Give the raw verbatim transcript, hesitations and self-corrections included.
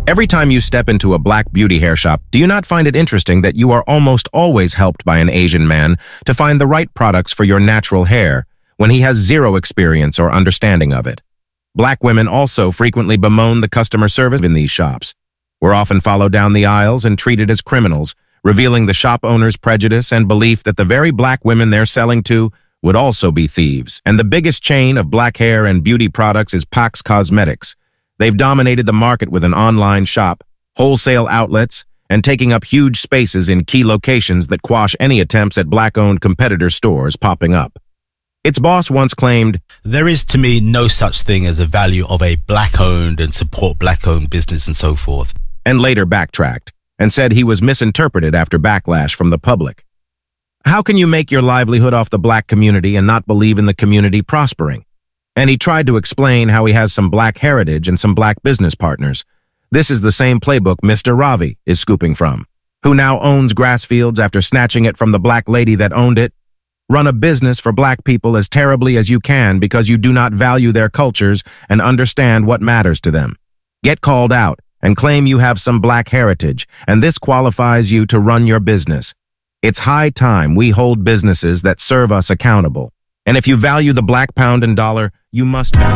Every time you step into a black beauty hair shop, do you not find it interesting that you are almost always helped by an Asian man to find the right products for your natural hair when he has zero experience or understanding of it? Black women also frequently bemoan the customer service in these shops. We're often followed down the aisles and treated as criminals, revealing the shop owner's prejudice and belief that the very black women they're selling to would also be thieves. And the biggest chain of black hair and beauty products is Pax Cosmetics. They've dominated the market with an online shop, wholesale outlets, and taking up huge spaces in key locations that quash any attempts at black-owned competitor stores popping up. Its boss once claimed, "There is to me no such thing as a value of a black-owned and support black-owned business," and so forth, and later backtracked and said he was misinterpreted after backlash from the public. How can you make your livelihood off the black community and not believe in the community prospering? And he tried to explain how he has some black heritage and some black business partners. This is the same playbook Mister Ravi is scooping from, who now owns Grassfields after snatching it from the black lady that owned it. Run a business for black people as terribly as you can because you do not value their cultures and understand what matters to them. Get called out and claim you have some black heritage, and this qualifies you to run your business. It's high time we hold businesses that serve us accountable. And if you value the black pound and dollar, you must value